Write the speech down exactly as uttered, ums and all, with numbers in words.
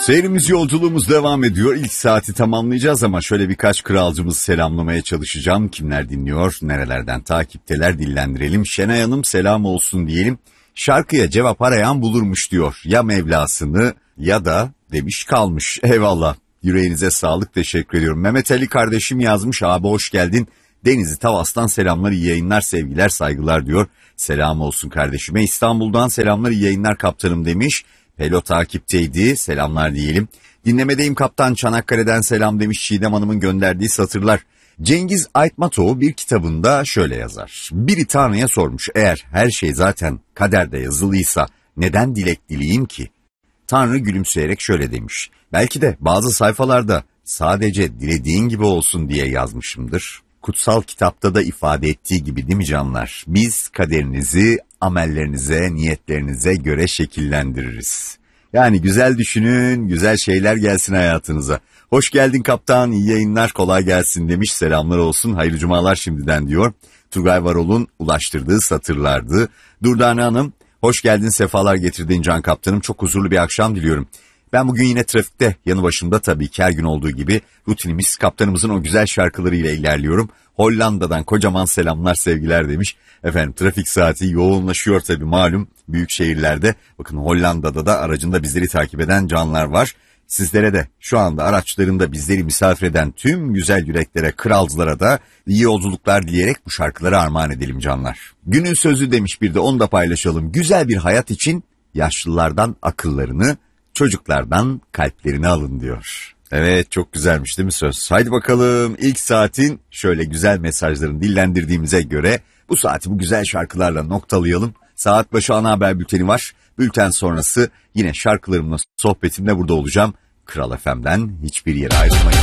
Seyrimiz, yolculuğumuz devam ediyor. İlk saati tamamlayacağız ama şöyle birkaç kralcımızı selamlamaya çalışacağım. Kimler dinliyor, nerelerden takipteler, dillendirelim. Şenay Hanım selam olsun diyelim. Şarkıya cevap arayan bulurmuş diyor. Ya Mevlasını ya da demiş kalmış. Eyvallah, yüreğinize sağlık, teşekkür ediyorum. Mehmet Ali kardeşim yazmış, abi hoş geldin. Denizli Tavas'tan selamlar, iyi yayınlar, sevgiler, saygılar diyor. Selam olsun kardeşime. İstanbul'dan selamlar, iyi yayınlar kaptanım demiş. Pelo takipteydi, selamlar diyelim. Dinlemedeyim kaptan, Çanakkale'den selam demiş Çiğdem Hanım'ın gönderdiği satırlar. Cengiz Aytmatov bir kitabında şöyle yazar. Biri Tanrı'ya sormuş, eğer her şey zaten kaderde yazılıysa neden dilek dileyeyim ki? Tanrı gülümseyerek şöyle demiş. Belki de bazı sayfalarda sadece dilediğin gibi olsun diye yazmışımdır. Kutsal kitapta da ifade ettiği gibi değil mi canlar? Biz kaderinizi amellerinize, niyetlerinize göre şekillendiririz. Yani güzel düşünün, güzel şeyler gelsin hayatınıza. Hoş geldin kaptan, iyi yayınlar, kolay gelsin demiş. Selamlar olsun, hayırlı cumalar şimdiden diyor. Turgay Varol'un ulaştırdığı satırlardı. Durdane Hanım, hoş geldin, sefalar getirdin can kaptanım. Çok huzurlu bir akşam diliyorum. Ben bugün yine trafikte, yanı başımda tabii ki her gün olduğu gibi rutinimiz kaptanımızın o güzel şarkılarıyla ilerliyorum. Hollanda'dan kocaman selamlar, sevgiler demiş. Efendim trafik saati yoğunlaşıyor tabii malum büyük şehirlerde. Bakın Hollanda'da da aracında bizleri takip eden canlar var. Sizlere de şu anda araçlarında bizleri misafir eden tüm güzel yüreklere, kralcılara da iyi yolculuklar dileyerek bu şarkıları armağan edelim canlar. Günün sözü demiş, bir de onu da paylaşalım. Güzel bir hayat için yaşlılardan akıllarını, çocuklardan kalplerini alın diyor. Evet, çok güzelmiş değil mi söz? Haydi bakalım, ilk saatin şöyle güzel mesajlarını dillendirdiğimize göre bu saati bu güzel şarkılarla noktalayalım. Saat başı ana haber bülteni var. Bülten sonrası yine şarkılarımla, sohbetimle burada olacağım. Kral F M'den hiçbir yere ayrılmayın.